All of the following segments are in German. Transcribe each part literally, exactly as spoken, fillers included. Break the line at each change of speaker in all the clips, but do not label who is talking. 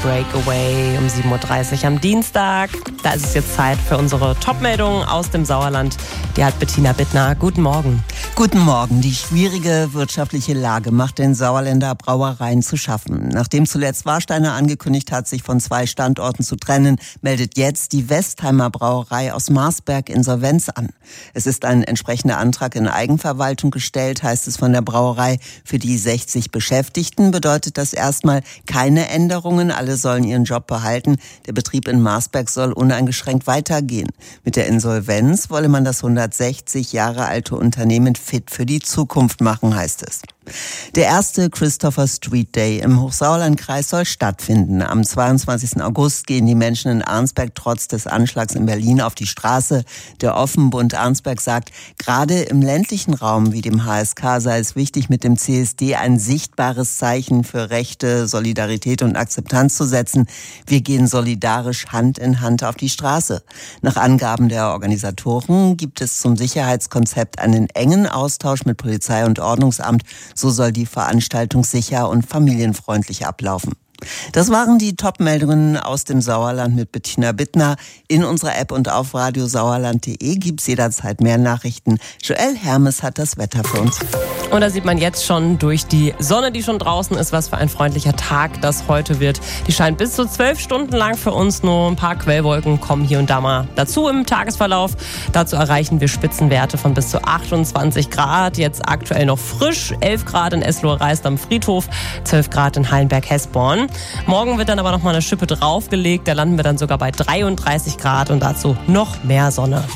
Breakaway um sieben Uhr dreißig am Dienstag. Da ist es jetzt Zeit für unsere Top-Meldungen aus dem Sauerland. Die hat Bettina Bittner. Guten Morgen.
Guten Morgen. Die schwierige wirtschaftliche Lage macht den Sauerländer Brauereien zu schaffen. Nachdem zuletzt Warsteiner angekündigt hat, sich von zwei Standorten zu trennen, meldet jetzt die Westheimer Brauerei aus Marsberg Insolvenz an. Es ist ein entsprechender Antrag in Eigenverwaltung gestellt, heißt es von der Brauerei. Für die sechzig Beschäftigten bedeutet das erstmal keine Änderungen. Alle sollen ihren Job behalten. Der Betrieb in Marsberg soll uneingeschränkt weitergehen. Mit der Insolvenz wolle man das hundertsechzig Jahre alte Unternehmen fit für die Zukunft machen, heißt es. Der erste Christopher Street Day im Hochsauerlandkreis soll stattfinden. Am zweiundzwanzigsten August gehen die Menschen in Arnsberg trotz des Anschlags in Berlin auf die Straße. Der Offenbund Arnsberg sagt, gerade im ländlichen Raum wie dem H S K sei es wichtig, mit dem C S D ein sichtbares Zeichen für Rechte, Solidarität und Akzeptanz zu setzen. Wir gehen solidarisch Hand in Hand auf die Straße. Nach Angaben der Organisatoren gibt es zum Sicherheitskonzept einen engen Austausch mit Polizei und Ordnungsamt. So soll die Veranstaltung sicher und familienfreundlich ablaufen. Das waren die Top-Meldungen aus dem Sauerland mit Bettina Bittner. In unserer App und auf radiosauerland punkt de gibt's jederzeit mehr Nachrichten. Joel Hermes hat das Wetter für uns.
Und da sieht man jetzt schon durch die Sonne, die schon draußen ist, was für ein freundlicher Tag das heute wird. Die scheint bis zu zwölf Stunden lang für uns. Nur ein paar Quellwolken kommen hier und da mal dazu im Tagesverlauf. Dazu erreichen wir Spitzenwerte von bis zu achtundzwanzig Grad. Jetzt aktuell noch frisch. elf Grad in Eslohe-Reist am Friedhof, zwölf Grad in Hallenberg-Hesborn. Morgen wird dann aber noch mal eine Schippe draufgelegt. Da landen wir dann sogar bei dreiunddreißig Grad und dazu noch mehr Sonne.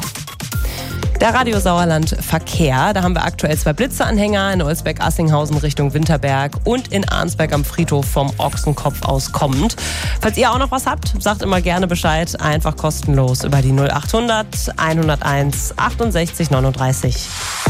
Der Radio Sauerland Verkehr, da haben wir aktuell zwei Blitzeanhänger in Olsberg-Assinghausen Richtung Winterberg und in Arnsberg am Friedhof vom Ochsenkopf aus kommend. Falls ihr auch noch was habt, sagt immer gerne Bescheid, einfach kostenlos über die null achthundert hunderteins achtundsechzig neununddreißig.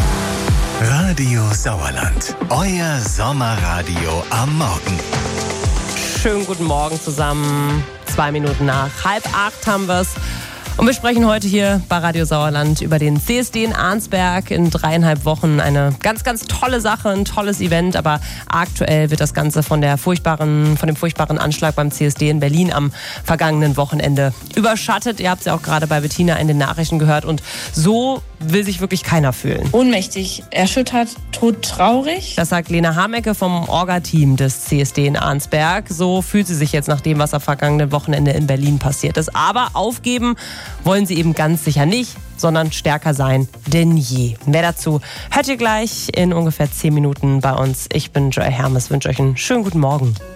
Radio Sauerland, euer Sommerradio am Morgen.
Schönen guten Morgen zusammen. Zwei Minuten nach halb acht haben wir es. Und wir sprechen heute hier bei Radio Sauerland über den C S D in Arnsberg in dreieinhalb Wochen. Eine ganz, ganz tolle Sache, ein tolles Event. Aber aktuell wird das Ganze von der furchtbaren, von dem furchtbaren Anschlag beim C S D in Berlin am vergangenen Wochenende überschattet. Ihr habt es ja auch gerade bei Bettina in den Nachrichten gehört. Und so will sich wirklich keiner fühlen.
Ohnmächtig, erschüttert, todtraurig.
Das sagt Lena Hamecke vom Orga-Team des C S D in Arnsberg. So fühlt sie sich jetzt nach dem, was am vergangenen Wochenende in Berlin passiert ist. Aber aufgeben wollen sie eben ganz sicher nicht, sondern stärker sein denn je. Mehr dazu hört ihr gleich in ungefähr zehn Minuten bei uns. Ich bin Joel Hermes, wünsche euch einen schönen guten Morgen.